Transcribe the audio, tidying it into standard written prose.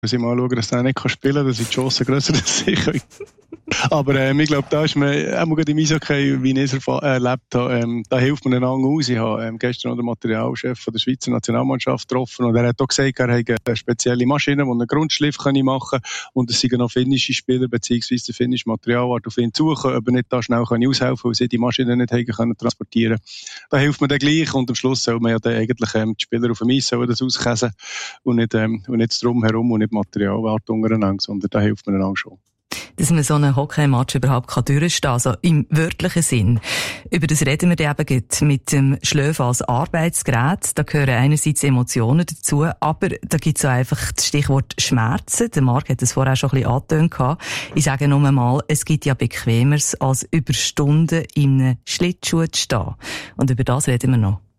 Muss ich mal schauen, dass der nicht spielen kann, dass ich die Chance grösser als ich. Aber ich glaube, da ist man, auch gerade im Eishockey, wie ich es erlebt habe, da hilft man einander aus. Ich habe gestern noch den Materialchef von der Schweizer Nationalmannschaft getroffen und er hat auch gesagt, er hat eine spezielle Maschine, die einen Grundschliff machen kann und es sind noch finnische Spieler beziehungsweise der finnische Materialwart auf ihn suchen, ob er nicht da schnell aushelfen kann, weil sie die Maschine nicht haben transportieren. Da hilft man dann gleich und am Schluss soll man ja dann eigentlich die Spieler auf dem Eis das auskäsen und nicht drumherum und nicht Materialwart untereinander, sondern da hilft man einander schon. Dass man so einen Hockey-Match überhaupt durchstehen kann, also im wörtlichen Sinn. Über das reden wir dann eben mit dem Schlöf als Arbeitsgerät. Da gehören einerseits Emotionen dazu, aber da gibt es auch einfach das Stichwort Schmerzen. Der Marc hat es vorher schon ein bisschen angetönt. Ich sage nur mal, es gibt ja Bequemeres, als über Stunden in einem Schlittschuh zu stehen. Und über das reden wir noch.